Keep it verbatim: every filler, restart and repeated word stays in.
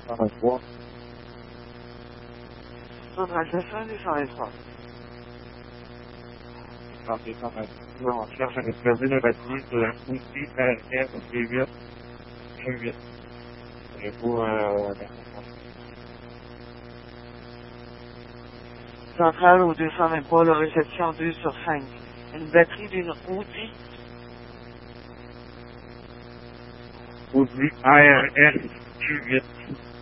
cent vingt-trois. Centralisation du cent vingt-trois. Parfait, cent vingt-trois. On cherche un explosé de batterie sur un outil R S V huit un huit. Et pour, euh, Centrale au deux cent vingt-trois, la réception deux sur cinq. Une batterie d'une Audi. Audi A R S V huit.